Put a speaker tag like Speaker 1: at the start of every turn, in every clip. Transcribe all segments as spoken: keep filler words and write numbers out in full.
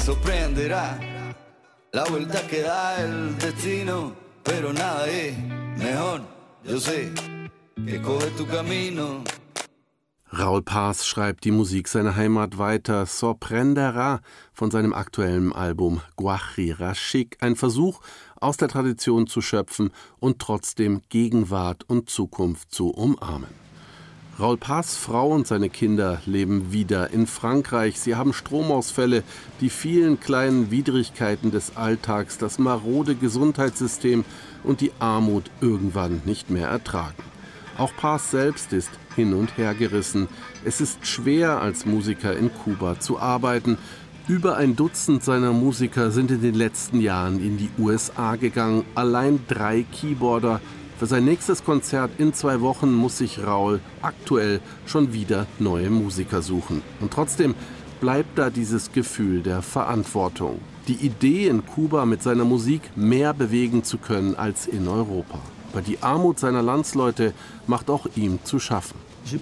Speaker 1: sorprenderá la vuelta que da el destino, pero nada es mejor, yo sé, que coge tu camino.
Speaker 2: Raúl Paz schreibt die Musik seiner Heimat weiter. Sorprenderá von seinem aktuellen Album Guajira Chic. Ein Versuch, aus der Tradition zu schöpfen und trotzdem Gegenwart und Zukunft zu umarmen. Raúl Paz' Frau und seine Kinder leben wieder in Frankreich. Sie haben Stromausfälle, die vielen kleinen Widrigkeiten des Alltags, das marode Gesundheitssystem und die Armut irgendwann nicht mehr ertragen. Auch Paz selbst ist hin und her gerissen. Es ist schwer, als Musiker in Kuba zu arbeiten. Über ein Dutzend seiner Musiker sind in den letzten Jahren in die U S A gegangen. Allein drei Keyboarder. Für sein nächstes Konzert in zwei Wochen muss sich Raúl aktuell schon wieder neue Musiker suchen. Und trotzdem bleibt da dieses Gefühl der Verantwortung. Die Idee, in Kuba mit seiner Musik mehr bewegen zu können als in Europa. Aber die Armut seiner Landsleute macht auch ihm zu schaffen.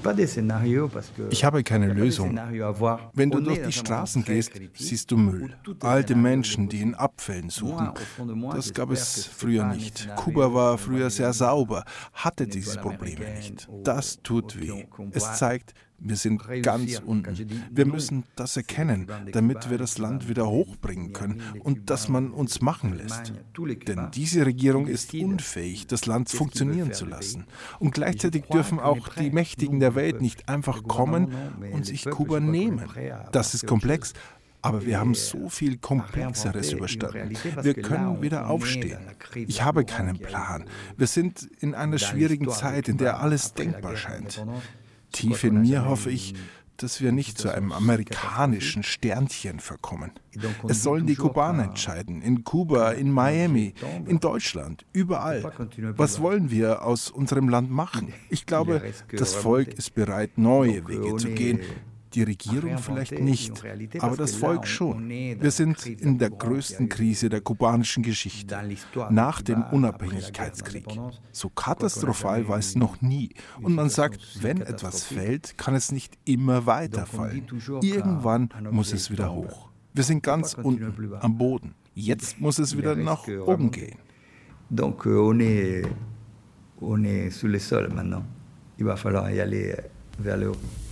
Speaker 3: Ich habe keine Lösung. Wenn du durch die Straßen gehst, siehst du Müll. Alte Menschen, die in Abfällen suchen. Das gab es früher nicht. Kuba war früher sehr sauber, hatte diese Probleme nicht. Das tut weh. Es zeigt, wir sind ganz unten. Wir müssen das erkennen, damit wir das Land wieder hochbringen können und dass man uns machen lässt. Denn diese Regierung ist unfähig, das Land funktionieren zu lassen. Und gleichzeitig dürfen auch die Mächtigen der Welt nicht einfach kommen und sich Kuba nehmen. Das ist komplex. Aber wir haben so viel Komplexeres überstanden. Wir können wieder aufstehen. Ich habe keinen Plan. Wir sind in einer schwierigen Zeit, in der alles denkbar scheint. Tief in mir hoffe ich, dass wir nicht zu einem amerikanischen Sternchen verkommen. Es sollen die Kubaner entscheiden, in Kuba, in Miami, in Deutschland, überall. Was wollen wir aus unserem Land machen? Ich glaube, das Volk ist bereit, neue Wege zu gehen. Die Regierung vielleicht nicht, aber das Volk schon. Wir sind in der größten Krise der kubanischen Geschichte, nach dem Unabhängigkeitskrieg. So katastrophal war es noch nie. Und man sagt, wenn etwas fällt, kann es nicht immer weiterfallen. Irgendwann muss es wieder hoch. Wir sind ganz unten, am Boden. Jetzt muss es wieder nach oben gehen.
Speaker 1: Donc on est, on est sous le sol maintenant. Il va falloir y aller vers le haut.